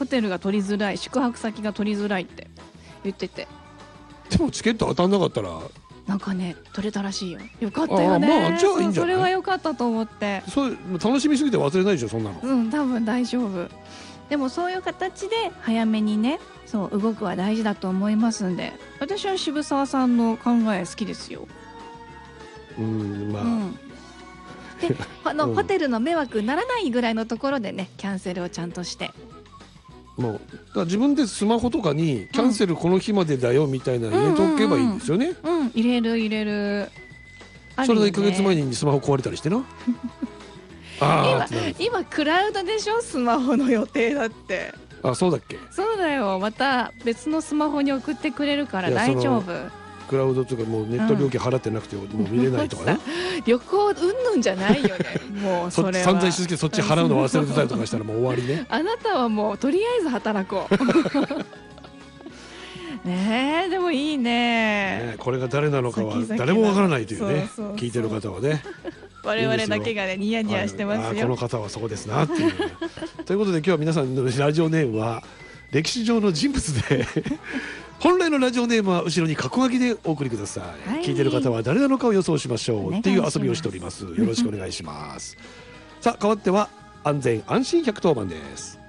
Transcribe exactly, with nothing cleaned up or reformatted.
ホテルが取りづらい、宿泊先が取りづらいって言ってて、 でもチケット当たんなかったらなんかね取れたらしいよ。よかったよね。 ああ、まあじゃあいいんじゃない。 それは良かったと思って。 そう楽しみすぎて忘れないでしょそんなの。 うん多分大丈夫。でもそういう形で早めにね、そう動くは大事だと思いますんで、私は渋沢さんの考え好きですよ。 うんまあ、 うんであの、 うん、 ホテルの迷惑にならないぐらいのところでねキャンセルをちゃんとして、 もうだから自分でスマホとかにキャンセルこの日までだよみたいなの入れとけばいいんですよね。 うん、うん、入れる入れる。 それでいっかげつまえにスマホ壊れたりしてなあ今, 今クラウドでしょスマホの予定だって。 あ、そうだっけ。 そうだよ、また別のスマホに送ってくれるから大丈夫。 クラウドというかもうネット料金払ってなくてもう見れないとかね、 うん、旅行うんぬんじゃないよねもうそれは散々しつけそっち払うの忘れてたりとかしたらもう終わりねあなたはもうとりあえず働こうねえでもいい ね, ねこれが誰なのかは誰もわからないというね。そうそうそう聞いてる方はね我々だけがねニヤニヤしてますよ。 この方はそうですなっていうということで今日は皆さんのラジオネームは歴史上の人物で本来のラジオネームは後ろに過去書きでお送りください、はい、聞いてる方は誰なのかを予想しましょうっていう遊びをしております。よろしくお願いしますさあ変わっては安全安心ひゃくとおばんです。